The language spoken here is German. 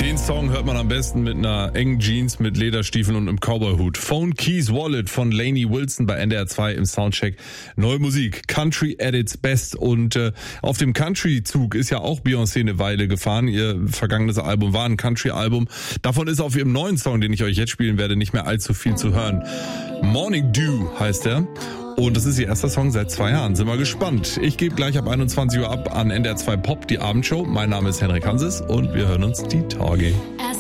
Den Song hört man am besten mit einer engen Jeans, mit Lederstiefeln und einem Cowboyhut. Phone Keys Wallet von Lainey Wilson bei NDR 2 im Soundcheck. Neue Musik, Country at its best. Und auf dem Country-Zug ist ja auch Beyoncé eine Weile gefahren. Ihr vergangenes Album war ein Country-Album. Davon ist auf ihrem neuen Song, den ich euch jetzt spielen werde, nicht mehr allzu viel zu hören. Morning Dew heißt er. Und das ist ihr erster Song seit 2 Jahren. Sind wir gespannt. Ich gebe gleich ab 21 Uhr ab an NDR 2 Pop, die Abendshow. Mein Name ist Henrik Hanses und wir hören uns die Tage.